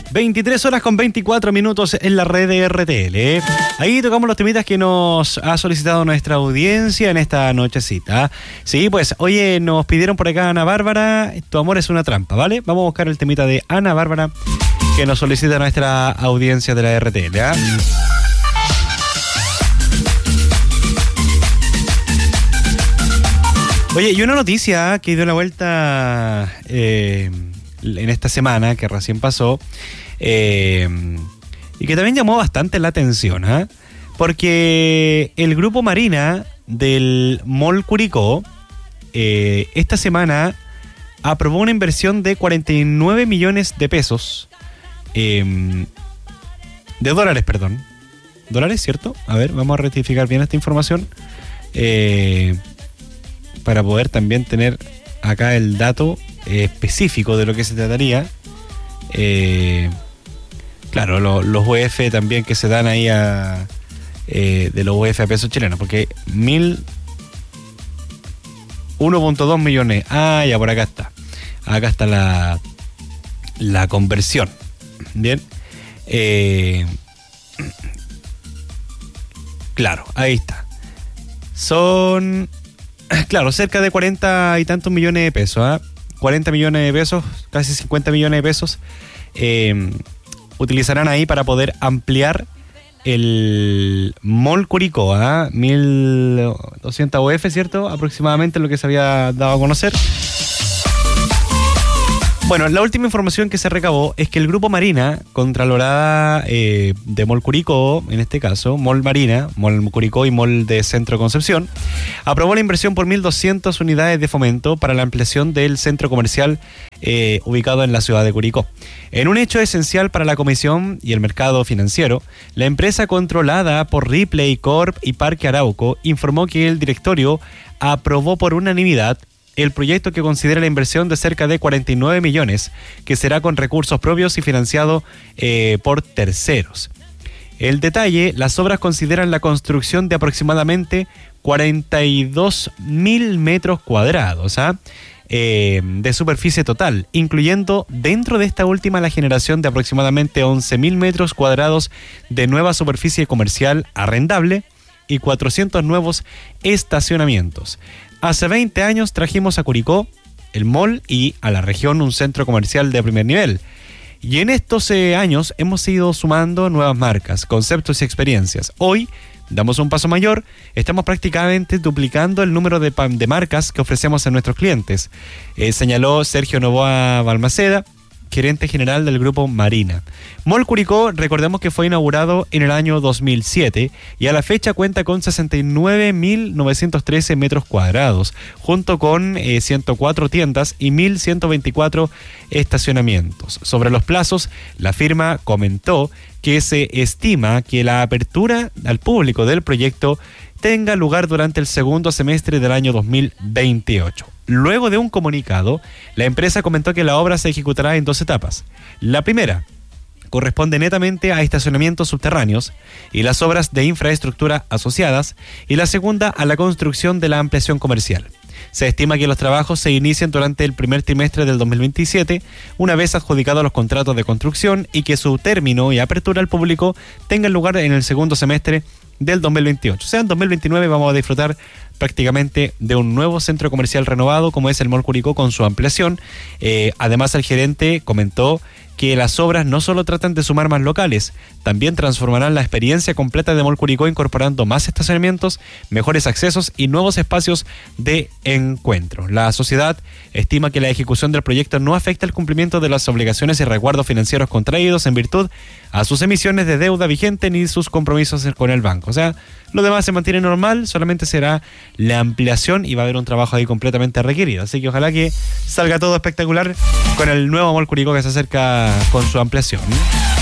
23 horas con 24 minutos en la red de RTL. Ahí tocamos los temitas que nos ha solicitado nuestra audiencia en esta nochecita. Sí, pues, oye, nos pidieron por acá Ana Bárbara, Tu amor es una trampa, ¿vale? Vamos a buscar el temita de Ana Bárbara que nos solicita nuestra audiencia de la RTL, ¿eh? Oye, y una noticia que dio la vuelta en esta semana que recién pasó y que también llamó bastante la atención, ¿eh? Porque el grupo Marina del Mall Curicó esta semana aprobó una inversión de 49 millones de pesos, de dólares, perdón. ¿Dólares, cierto? A ver, vamos a rectificar bien esta información para poder también tener acá el dato específico de lo que se trataría. Claro, los UF también que se dan ahí de los UF a pesos chilenos, porque 1.2 millones. Ah, ya por acá está. Acá está la conversión. Bien. Claro, ahí está. Son, claro, cerca de 40 y tantos millones de pesos, ¿eh? 40 millones de pesos, casi 50 millones de pesos, utilizarán ahí para poder ampliar el Mall Curicó, ¿eh? 1.200 UF, ¿cierto? Aproximadamente lo que se había dado a conocer. Bueno, la última información que se recabó es que el Grupo Marina, Contralorada de Mall Curicó, en este caso, Mall Marina, Mall Curicó y Mall de Centro Concepción, aprobó la inversión por 1.200 unidades de fomento para la ampliación del centro comercial ubicado en la ciudad de Curicó. En un hecho esencial para la Comisión y el mercado financiero, la empresa controlada por Ripley Corp y Parque Arauco informó que el directorio aprobó por unanimidad el proyecto que considera la inversión de cerca de 49 millones, que será con recursos propios y financiado por terceros. El detalle, las obras consideran la construcción de aproximadamente 42.000 metros cuadrados de superficie total, incluyendo dentro de esta última la generación de aproximadamente 11.000 metros cuadrados de nueva superficie comercial arrendable y 400 nuevos estacionamientos. Hace 20 años trajimos a Curicó el mall y a la región un centro comercial de primer nivel. Y en estos años hemos ido sumando nuevas marcas, conceptos y experiencias. Hoy damos un paso mayor, estamos prácticamente duplicando el número de marcas que ofrecemos a nuestros clientes, señaló Sergio Novoa Balmaceda, gerente general del Grupo Marina. Mall Curicó, recordemos que fue inaugurado en el año 2007 y a la fecha cuenta con 69.913 metros cuadrados, junto con 104 tiendas y 1.124 estacionamientos. Sobre los plazos, la firma comentó que se estima que la apertura al público del proyecto tenga lugar durante el segundo semestre del año 2028. Luego de un comunicado, la empresa comentó que la obra se ejecutará en 2 etapas. La primera corresponde netamente a estacionamientos subterráneos y las obras de infraestructura asociadas, y la segunda a la construcción de la ampliación comercial. Se estima que los trabajos se inicien durante el primer trimestre del 2027, una vez adjudicados los contratos de construcción, y que su término y apertura al público tengan lugar en el segundo semestre del 2028. O sea, en 2029 vamos a disfrutar prácticamente de un nuevo centro comercial renovado como es el Mall Curicó con su ampliación. Además, el gerente comentó que las obras no solo tratan de sumar más locales, también transformarán la experiencia completa de Mall Curicó incorporando más estacionamientos, mejores accesos y nuevos espacios de encuentro. La sociedad estima que la ejecución del proyecto no afecta el cumplimiento de las obligaciones y resguardos financieros contraídos en virtud a sus emisiones de deuda vigente ni sus compromisos con el banco. O sea, lo demás se mantiene normal, solamente será la ampliación y va a haber un trabajo ahí completamente requerido. Así que ojalá que salga todo espectacular con el nuevo Mall Curicó que se acerca con su ampliación.